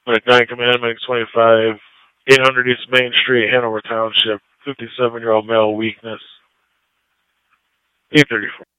Nine Commandment 25, 800 East Main Street, Hanover Township, 57-year-old male, weakness, 834.